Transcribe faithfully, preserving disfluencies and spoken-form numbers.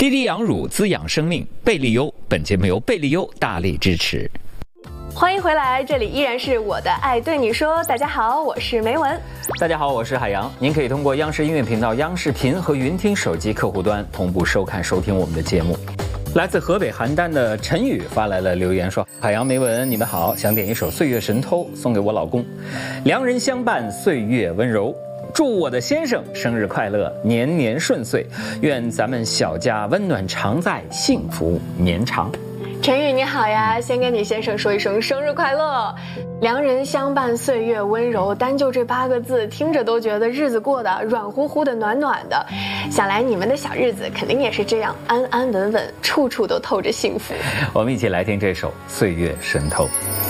滴滴养乳滋养生命，贝利优本节目由贝利优大力支持。 欢迎回来，这里依然是我的爱对你说。大家好，我是梅文。 大家好，我是海洋。您可以通过央视音乐频道、央视频和云听手机客户端同步收看收听我们的节目。来自河北邯郸的陈宇发来了留言说：海洋、梅文，你们好，想点一首《岁月神偷》送给我老公，良人相伴，岁月温柔。祝我的先生生日快乐，年年顺遂，愿咱们小家温暖常在，幸福绵长。 陈宇你好呀，先跟你先生说一声生日快乐。良人相伴，岁月温柔，单就这八个字听着都觉得日子过得软乎乎的，暖暖的。想来你们的小日子肯定也是这样安安稳稳，处处都透着幸福。 我们一起来听这首《岁月神偷》。